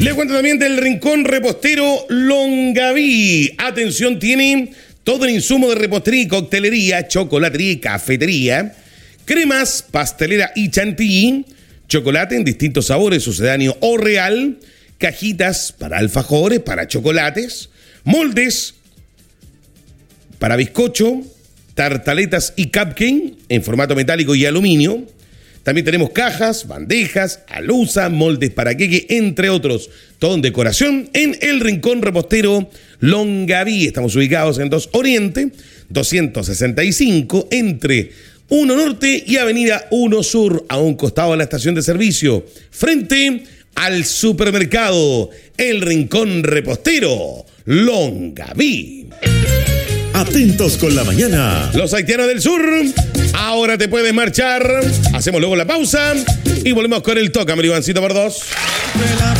Le cuento también del rincón repostero Longaví. Atención, tiene todo el insumo de repostería y coctelería, chocolatería y cafetería, cremas, pastelera y chantilly, chocolate en distintos sabores, sucedáneo o real, cajitas para alfajores, para chocolates, moldes para bizcocho, tartaletas y cupcake en formato metálico y aluminio. También tenemos cajas, bandejas, alusa, moldes para queque, entre otros. Todo en decoración en el rincón repostero Longaví. Estamos ubicados en 2 Oriente, 265, entre 1 Norte y Avenida 1 Sur, a un costado de la estación de servicio, frente al supermercado, el rincón repostero Longaví. Atentos con la mañana. Los haitianos del sur, ahora te puedes marchar. Hacemos luego la pausa y volvemos con el Tócame, Ivancito por 2.